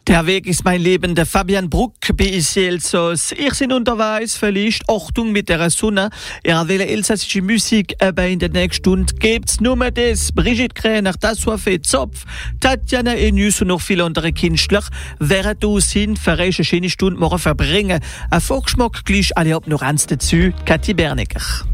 Der Weg ist mein Leben, der Fabian Bruck bei Elsass. Ich bin unterwegs, vielleicht Achtung mit der Sonne. Ihr will elsassische Musik, aber in der nächsten Stunde gibt's nur das. Brigitte Kräner, das Sophie Zopf, Tatjana Enius und noch viele andere Künstler werden du sind für eine schöne Stunde morgen verbringen. Ein Vorgeschmack gleich alle ab noch eins dazu, Kathi Bernecker.